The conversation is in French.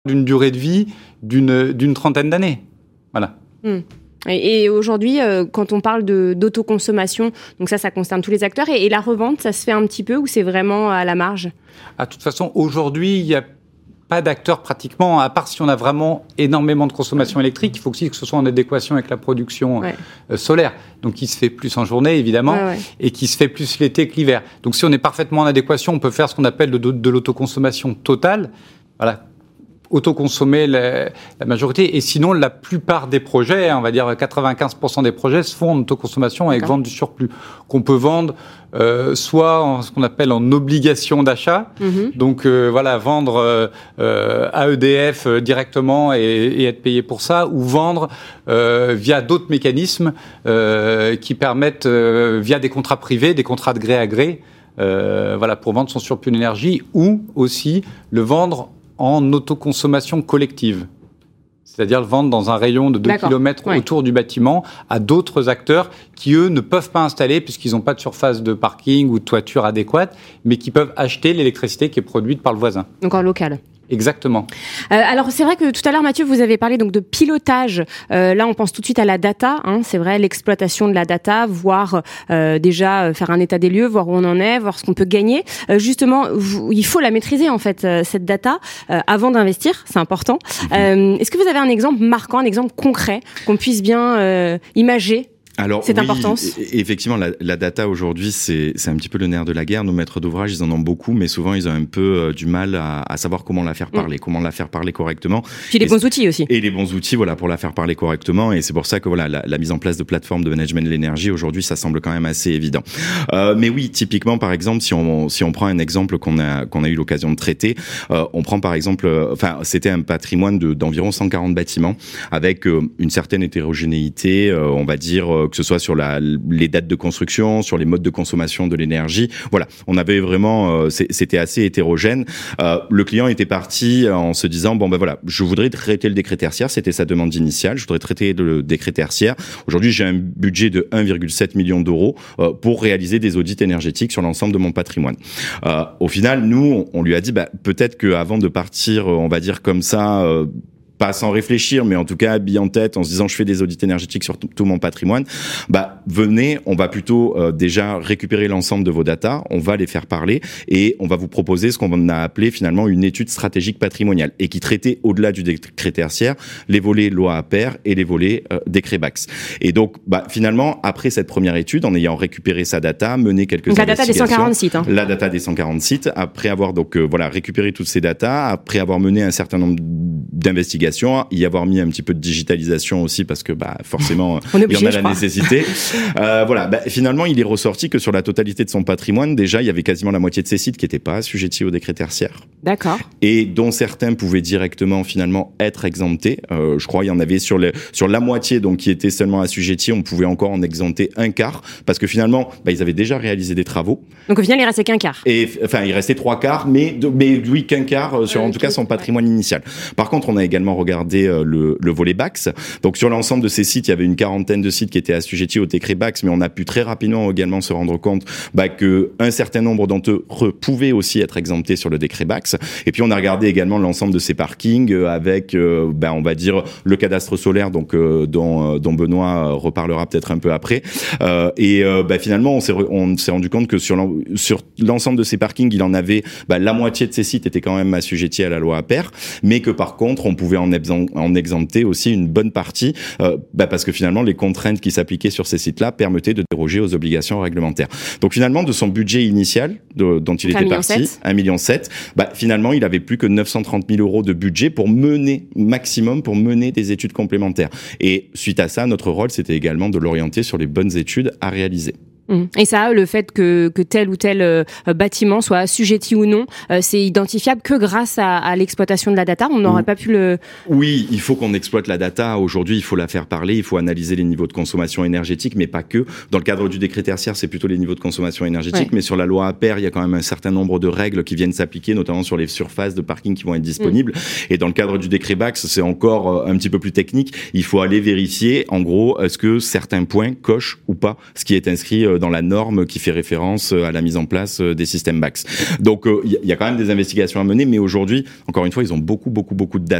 d'une durée de vie d'une trentaine d'années. Voilà. Et aujourd'hui, quand on parle d'autoconsommation, donc ça concerne tous les acteurs, et la revente, ça se fait un petit peu ou c'est vraiment à la marge ? De toute façon, aujourd'hui, il n'y a pas d'acteurs pratiquement, à part si on a vraiment énormément de consommation électrique. Il faut aussi que ce soit en adéquation avec la production solaire. Donc, qui se fait plus en journée, évidemment, et qui se fait plus l'été que l'hiver. Donc, si on est parfaitement en adéquation, on peut faire ce qu'on appelle de l'autoconsommation totale. Voilà. Autoconsommer la majorité. Et sinon, la plupart des projets, on va dire 95% des projets, se font en autoconsommation avec vente du surplus, qu'on peut vendre soit ce qu'on appelle en obligation d'achat, donc vendre à EDF directement et être payé pour ça, ou vendre via d'autres mécanismes qui permettent, via des contrats privés, des contrats de gré à gré, pour vendre son surplus d'énergie, ou aussi le vendre en autoconsommation collective. C'est-à-dire le vendre dans un rayon de 2 km autour du bâtiment à d'autres acteurs qui, eux, ne peuvent pas installer puisqu'ils n'ont pas de surface de parking ou de toiture adéquate, mais qui peuvent acheter l'électricité qui est produite par le voisin. Donc en local. Exactement. Alors c'est vrai que tout à l'heure, Mathieu, vous avez parlé donc de pilotage. Là, on pense tout de suite à la data. C'est vrai, l'exploitation de la data, voir déjà faire un état des lieux, voir où on en est, voir ce qu'on peut gagner. Justement, il faut la maîtriser en fait cette data avant d'investir. C'est important. Est-ce que vous avez un exemple marquant, un exemple concret qu'on puisse bien imager? Alors, cette importance. Effectivement, la data aujourd'hui, c'est un petit peu le nerf de la guerre. Nos maîtres d'ouvrage, ils en ont beaucoup, mais souvent, ils ont un peu du mal à savoir comment la faire parler, comment la faire parler correctement. Puis les bons outils aussi. Et les bons outils, pour la faire parler correctement. Et c'est pour ça que la mise en place de plateformes de management de l'énergie, aujourd'hui, ça semble quand même assez évident. Mais oui, typiquement, par exemple, si on prend un exemple qu'on a eu l'occasion de traiter, on prend par exemple, c'était un patrimoine d'environ 140 bâtiments avec une certaine hétérogénéité, on va dire, que ce soit sur les dates de construction, sur les modes de consommation de l'énergie. Voilà, on avait vraiment, c'était assez hétérogène. Le client était parti en se disant je voudrais traiter le décret tertiaire. C'était sa demande initiale. Je voudrais traiter le décret tertiaire. Aujourd'hui, j'ai un budget de 1,7 million d'euros pour réaliser des audits énergétiques sur l'ensemble de mon patrimoine. Au final, nous, on lui a dit peut-être qu'avant de partir, on va dire comme ça. Pas sans réfléchir, mais en tout cas habillé en tête, en se disant je fais des audits énergétiques sur tout mon patrimoine, venez, on va plutôt déjà récupérer l'ensemble de vos datas, on va les faire parler et on va vous proposer ce qu'on a appelé finalement une étude stratégique patrimoniale et qui traitait au-delà du décret tertiaire les volets loi APER et les volets décret BAX. Et donc finalement, après cette première étude, en ayant récupéré sa data, mené quelques investigations. La data des 140 sites. La data des 140 sites, après avoir récupéré toutes ces datas, après avoir mené un certain nombre d'investigations, y avoir mis un petit peu de digitalisation aussi parce que forcément il y en a la nécessité. Finalement, il est ressorti que sur la totalité de son patrimoine, déjà il y avait quasiment la moitié de ces sites qui n'étaient pas assujettis au décret tertiaire. D'accord. Et dont certains pouvaient directement finalement être exemptés. Je crois il y en avait sur la moitié donc qui étaient seulement assujettis, on pouvait encore en exempter un quart parce que finalement ils avaient déjà réalisé des travaux. Donc au final il restait qu'un quart. Et il restait 3/4, mais oui qu'un quart sur en tout cas son patrimoine initial. Par contre, on a également regardé le volet BAX. Donc sur l'ensemble de ces sites, il y avait une quarantaine de sites qui étaient assujettis au décret BAX, mais on a pu très rapidement également se rendre compte que un certain nombre d'entre eux pouvaient aussi être exemptés sur le décret BAX. Et puis on a regardé également l'ensemble de ces parkings avec, on va dire le cadastre solaire, donc dont Benoît reparlera peut-être un peu après. Finalement, on s'est rendu compte que sur l'ensemble de ces parkings, il en avait la moitié de ces sites étaient quand même assujettis à la loi APER, mais que par contre, on pouvait en exempter aussi une bonne partie, parce que finalement, les contraintes qui s'appliquaient sur ces sites-là permettaient de déroger aux obligations réglementaires. Donc finalement, de son budget initial, dont il était parti, 1,7 million, finalement, il avait plus que 930 000 euros de budget pour mener des études complémentaires. Et suite à ça, notre rôle, c'était également de l'orienter sur les bonnes études à réaliser. Et ça, le fait que tel ou tel bâtiment soit assujetti ou non, c'est identifiable que grâce à l'exploitation de la data. On n'aurait pas pu le... Oui, il faut qu'on exploite la data. Aujourd'hui, il faut la faire parler, il faut analyser les niveaux de consommation énergétique, mais pas que. Dans le cadre du décret tertiaire, c'est plutôt les niveaux de consommation énergétique, mais sur la loi APER, il y a quand même un certain nombre de règles qui viennent s'appliquer, notamment sur les surfaces de parking qui vont être disponibles. Et dans le cadre du décret BAX, c'est encore un petit peu plus technique. Il faut aller vérifier, en gros, est-ce que certains points cochent ou pas ce qui est inscrit dans la norme qui fait référence à la mise en place des systèmes BACS. Donc il y a quand même des investigations à mener, mais aujourd'hui, encore une fois, ils ont beaucoup de data